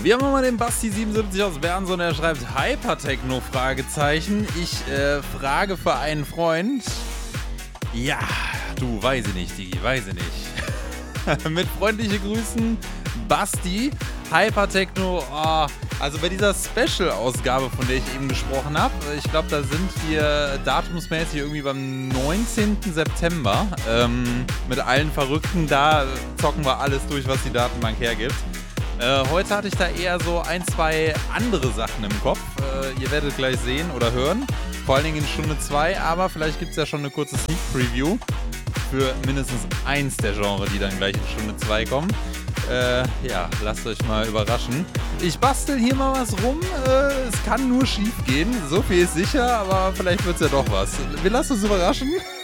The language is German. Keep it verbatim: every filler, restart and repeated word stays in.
Wir haben mal den Basti siebenundsiebzig aus Bernson, er schreibt Hypertechno, Fragezeichen. Ich äh, frage für einen Freund. Ja, du, weiß ich nicht, Digi, weiß ich nicht. Mit freundlichen Grüßen, Basti. Hypertechno, oh, also bei dieser Special-Ausgabe, von der ich eben gesprochen habe, ich glaube, da sind wir datumsmäßig irgendwie beim neunzehnten September. Ähm, mit allen Verrückten, da zocken wir alles durch, was die Datenbank hergibt. Äh, heute hatte ich da eher so ein, zwei andere Sachen im Kopf. Äh, ihr werdet gleich sehen oder hören. Vor allen Dingen in Stunde zwei, aber vielleicht gibt es ja schon eine kurze Sneak Preview für mindestens eins der Genre, die dann gleich in Stunde zwei kommen. Äh, ja, lasst euch mal überraschen. Ich bastel hier mal was rum. Äh, es kann nur schief gehen, so viel ist sicher, aber vielleicht wird es ja doch was. Wir lassen uns überraschen.